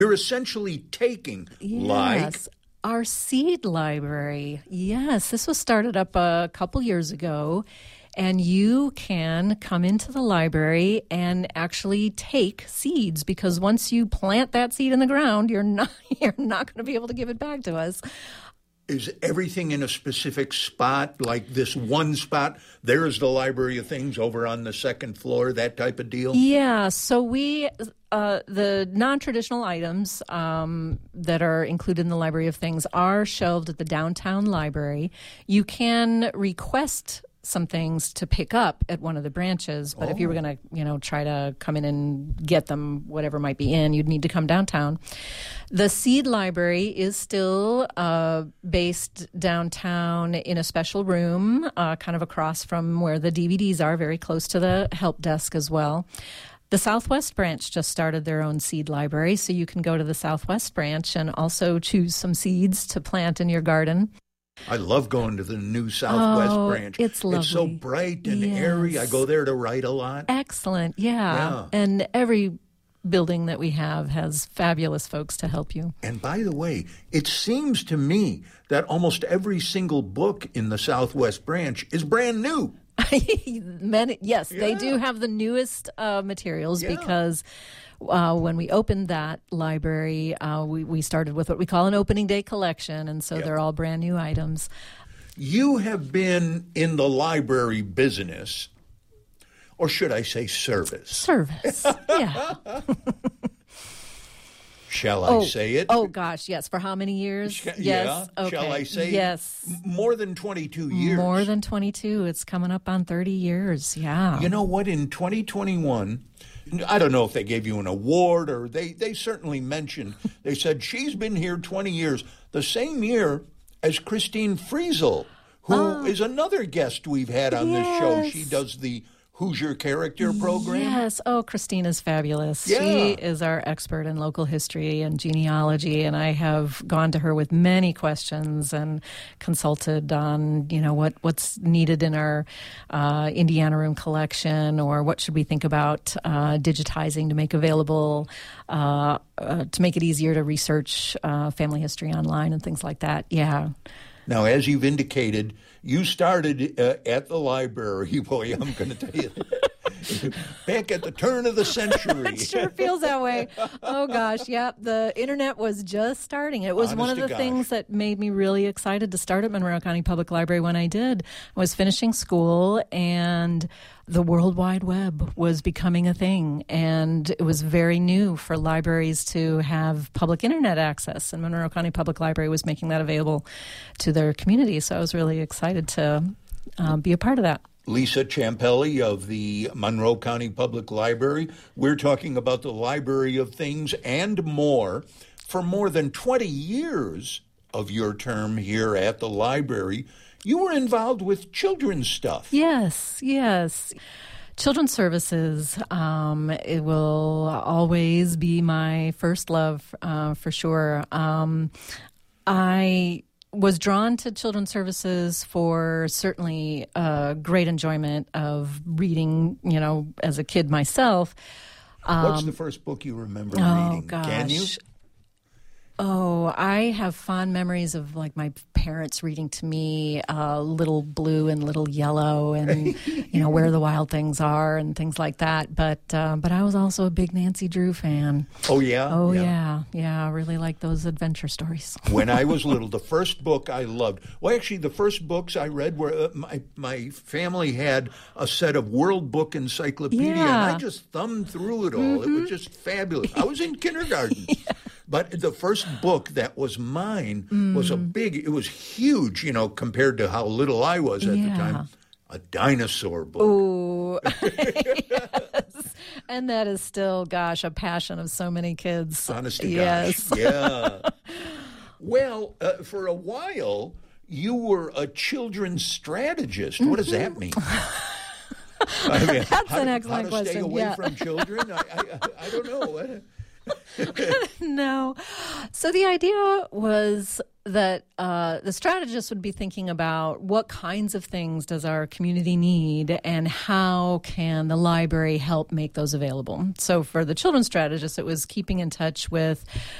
You're essentially taking, Yes. Our seed library. Yes, this was started up a couple years ago, and you can come into the library and actually take seeds, because once you plant that seed in the ground, you're not going to be able to give it back to us. Is everything in a specific spot, like this one spot? There's the Library of Things over on the second floor, that type of deal? Yeah, so the non-traditional items that are included in the Library of Things are shelved at the downtown library. You can request some things to pick up at one of the branches, but if you were going to, try to come in and get them, whatever might be in, you'd need to come downtown. The Seed Library is still based downtown in a special room, kind of across from where the DVDs are, very close to the help desk as well. The Southwest branch just started their own seed library, so you can go to the Southwest branch and also choose some seeds to plant in your garden. I love going to the new Southwest branch. It's lovely. It's so bright and airy. I go there to write a lot. Excellent, yeah. And every building that we have has fabulous folks to help you. And by the way, it seems to me that almost every single book in the Southwest branch is brand new. Yes, they do have the newest materials because when we opened that library, we started with what we call an opening day collection, and so they're all brand new items. You have been in the library business, or should I say service? Service, yeah. Shall I say it? Oh, gosh, yes. For how many years? Yes. Okay. Shall I say yes. More than 22 years. More than 22. It's coming up on 30 years, yeah. You know what? In 2021, I don't know if they gave you an award, or they certainly mentioned, they said she's been here 20 years, the same year as Christine Friesel, who is another guest we've had on this show. She does the Who's Your Character program? Yes. Oh, Christina's fabulous. Yeah. She is our expert in local history and genealogy, and I have gone to her with many questions and consulted on, what's needed in our Indiana Room collection, or what should we think about digitizing to make available, to make it easier to research family history online and things like that. Yeah. Now, as you've indicated, you started at the library. Boy, I'm going to tell you, back at the turn of the century. It sure feels that way. Oh, gosh, yeah. The internet was just starting. It was one of the things that made me really excited to start at Monroe County Public Library when I did. I was finishing school, and the World Wide Web was becoming a thing, and it was very new for libraries to have public internet access, and Monroe County Public Library was making that available to their community, so I was really excited to be a part of that. Lisa Ciampelli of the Monroe County Public Library. We're talking about the Library of Things and more. For more than 20 years of your term here at the library, you were involved with children's stuff. Yes. Children's services, it will always be my first love, for sure. I was drawn to children's services for certainly great enjoyment of reading, as a kid myself. What's the first book you remember reading? Gosh. Can you? Oh, I have fond memories of my parents reading to me Little Blue and Little Yellow, and Where the Wild Things Are and things like that. But I was also a big Nancy Drew fan. Oh yeah. Oh yeah. I really like those adventure stories. When I was little, the first book I loved. Well, actually, the first books I read were my family had a set of World Book Encyclopedia, and I just thumbed through it all. Mm-hmm. It was just fabulous. I was in kindergarten. But the first book that was mine was it was huge, compared to how little I was at the time. A dinosaur book. Ooh. Yes. And that is still, a passion of so many kids. Honest to yes. gosh. Yeah. Well, for a while, you were a children's strategist. What does that mean? That's an excellent question. How to stay away from children? I don't know. No. So the idea was that the strategist would be thinking about what kinds of things does our community need and how can the library help make those available. So for the children's strategist, it was keeping in touch with